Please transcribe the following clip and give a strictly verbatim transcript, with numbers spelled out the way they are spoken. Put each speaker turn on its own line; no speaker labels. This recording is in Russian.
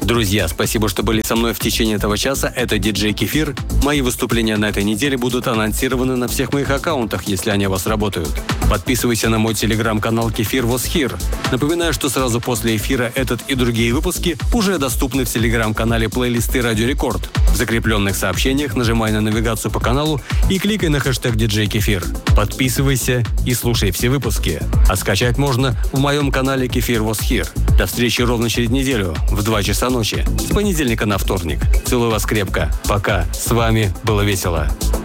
Друзья, спасибо, что были со мной в течение этого часа. Это диджей Кефир. Мои выступления на этой неделе будут анонсированы на всех моих аккаунтах, если они у вас работают. Подписывайся на мой телеграм-канал Кефир Was Here. Напоминаю, что сразу после эфира этот и другие выпуски уже доступны в телеграм-канале плейлисты Радио Рекорд. В закрепленных сообщениях нажимай на навигацию по каналу и кликай на хэштег диджей Кефир. Подписывайся и слушай все выпуски. А скачать можно в моем канале Кефир Was Here. До встречи ровно через неделю в два часа ночи. С понедельника на вторник. Целую вас крепко. Пока. С вами было весело.